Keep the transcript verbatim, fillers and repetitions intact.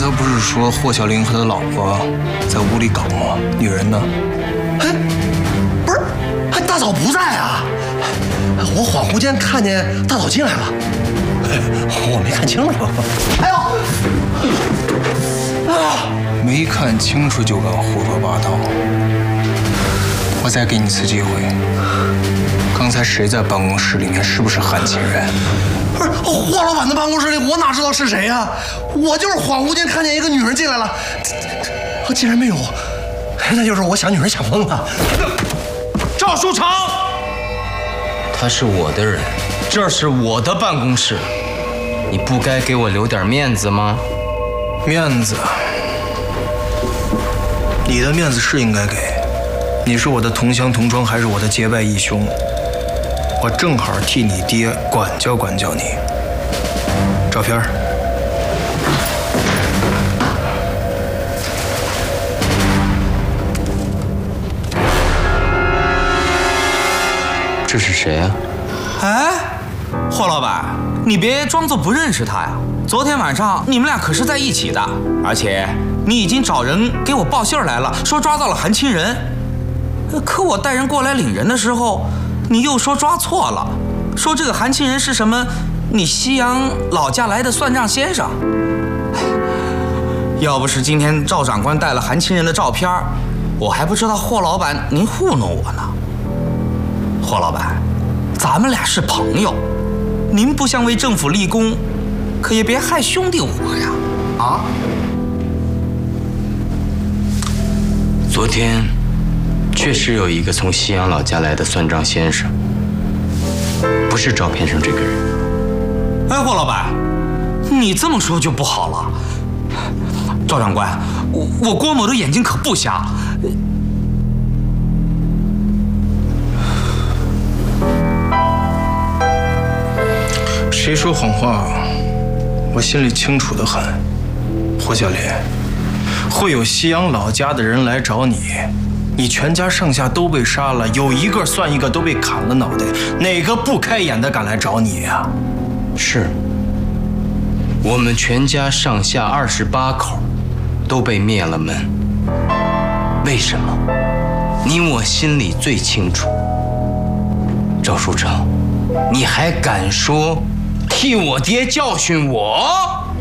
才不是说霍小玲和他老婆在屋里搞吗？女人呢？ 哎，不是，哎，大嫂不在啊！我恍惚间看见大嫂进来了，哎，我没看清楚。哎呦！啊！ 没看清楚就敢胡说八道！我再给你一次机会，刚才谁在办公室里面？是不是韩亲人？ 不是，霍老板的办公室里，我哪知道是谁呀？我就是恍惚间看见一个女人进来了，我竟然没有，那就是我想女人想疯了。 赵书成，他是我的人，这是我的办公室，你不该给我留点面子吗？ 面子，你的面子是应该给。你是我的同乡同窗，还是我的结拜义兄？我正好替你爹管教管教你。照片， 这是谁啊？ 哎，霍老板，你别装作不认识他呀。昨天晚上你们俩可是在一起的，而且你已经找人给我报信儿来了，说抓到了韩亲人。可我带人过来领人的时候，你又说抓错了，说这个韩亲人是什么你西洋老家来的算账先生。要不是今天赵长官带了韩亲人的照片，我还不知道霍老板您糊弄我呢。霍老板，咱们俩是朋友，您不想为政府立功，可也别害兄弟我呀！啊！ 昨天确实有一个从西洋老家来的算账先生，不是照片上这个人。 哎，霍老板，你这么说就不好了。赵长官，我我郭某的眼睛可不瞎。 谁说谎话，我心里清楚得很。霍小林，会有西洋老家的人来找你，你全家上下都被杀了，有一个算一个都被砍了脑袋，哪个不开眼的敢来找你呀？ 是，我们全家上下二十八口都被灭了门。为什么？你我心里最清楚。赵书成，你还敢说替我爹教训我？